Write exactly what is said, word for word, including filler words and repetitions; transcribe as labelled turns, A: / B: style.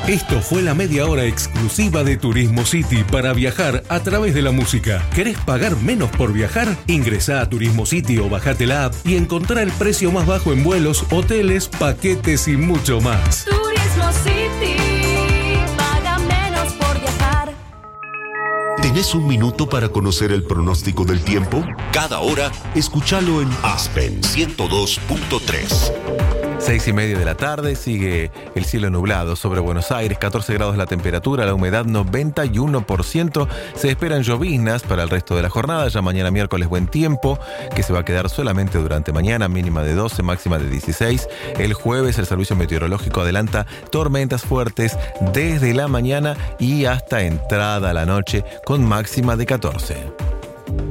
A: Esto fue la media hora exclusiva de Turismo City para viajar a través de la música. ¿Querés pagar menos por viajar? Ingresá a Turismo City o bajate la app y encontrá el precio más bajo en vuelos, hoteles, paquetes y mucho más.
B: Turismo City, paga menos por viajar.
C: ¿Tenés un minuto para conocer el pronóstico del tiempo? Cada hora, escúchalo en Aspen ciento dos punto tres.
D: Seis y media de la tarde, sigue el cielo nublado sobre Buenos Aires, catorce grados la temperatura, la humedad noventa y uno por ciento. Se esperan lloviznas para el resto de la jornada. Ya mañana miércoles buen tiempo, que se va a quedar solamente durante mañana, mínima de doce, máxima de dieciséis. El jueves el servicio meteorológico adelanta tormentas fuertes desde la mañana y hasta entrada a la noche con máxima de catorce.